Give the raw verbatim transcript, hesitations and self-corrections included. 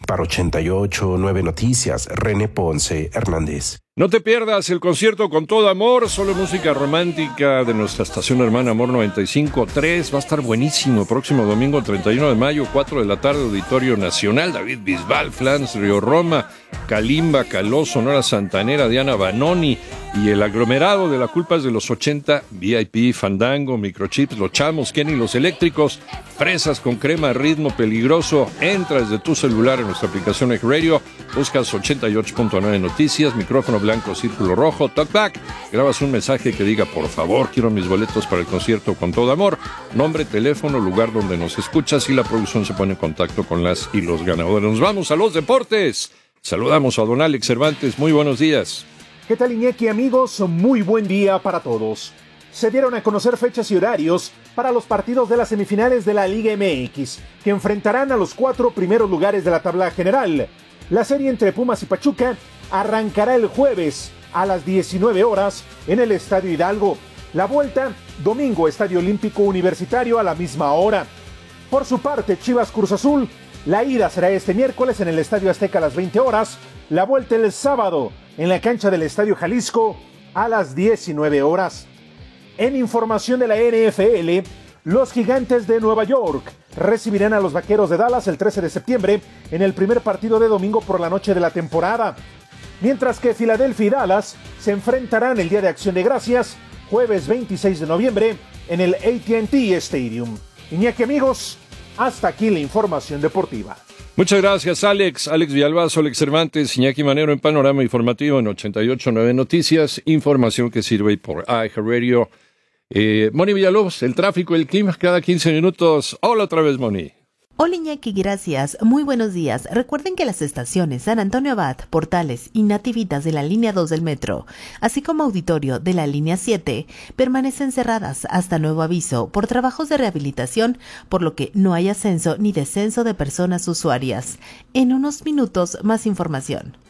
Para ochenta y ocho punto nueve Noticias, René Ponce Hernández. No te pierdas el concierto Con Todo Amor, solo música romántica de nuestra estación hermana Amor noventa y cinco punto tres. Va a estar buenísimo. Próximo domingo treinta y uno de mayo, cuatro de la tarde, Auditorio Nacional. David Bisbal, Flans, Río Roma, Kalimba, Caló, Sonora Santanera, Diana Banoni y el aglomerado de La Culpa es de los ochenta, V I P, Fandango, Microchips, Los Chamos, Kenny, Los Eléctricos, Fresas con Crema, Ritmo Peligroso. Entra desde tu celular en nuestra aplicación Ex Radio, buscas ochenta y ocho punto nueve Noticias, micrófono blanco, círculo rojo, talkback, grabas un mensaje que diga, por favor, quiero mis boletos para el concierto Con Todo Amor, nombre, teléfono, lugar donde nos escuchas y la producción se pone en contacto con las y los ganadores. Nos vamos a los deportes. Saludamos a don Alex Cervantes. Muy buenos días. ¿Qué tal, Iñaki, amigos? Muy buen día para todos. Se dieron a conocer fechas y horarios para los partidos de las semifinales de la Liga M X, que enfrentarán a los cuatro primeros lugares de la tabla general. La serie entre Pumas y Pachuca arrancará el jueves a las diecinueve horas en el Estadio Hidalgo. La vuelta, domingo, Estadio Olímpico Universitario a la misma hora. Por su parte, Chivas Cruz Azul, la ida será este miércoles en el Estadio Azteca a las veinte horas, la vuelta el sábado en la cancha del Estadio Jalisco a las diecinueve horas. En información de la N F L, los Gigantes de Nueva York recibirán a los Vaqueros de Dallas el trece de septiembre en el primer partido de domingo por la noche de la temporada. Mientras que Filadelfia y Dallas se enfrentarán el Día de Acción de Gracias, jueves veintiséis de noviembre, en el A T and T Stadium. Iñaki, amigos, hasta aquí la información deportiva. Muchas gracias, Alex. Alex Villalbazo, Alex Cervantes, Iñaki Manero en Panorama Informativo en ochenta y ocho punto nueve Noticias. Información que sirve por iHeartRadio. Eh, Moni Villalobos, el tráfico, el clima, cada quince minutos. Hola otra vez, Moni. Hola, Iñaki, gracias. Muy buenos días. Recuerden que las estaciones San Antonio Abad, Portales y Nativitas de la línea dos del metro, así como Auditorio de la línea siete, permanecen cerradas hasta nuevo aviso por trabajos de rehabilitación, por lo que no hay ascenso ni descenso de personas usuarias. En unos minutos, más información.